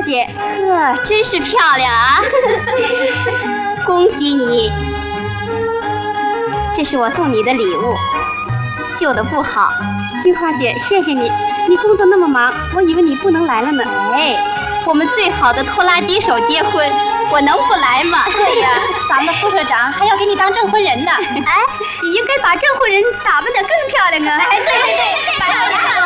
姐，呵，真是漂亮啊！恭喜你，这是我送你的礼物，绣得不好。 金花姐，谢谢你。你工作那么忙，我以为你不能来了呢。 哎，我们最好的拖拉机手结婚，我能不来吗？ 对呀，咱们副社长还要给你当证婚人呢。 哎，你应该把证婚人打扮得更漂亮啊！ 哎，对，漂亮。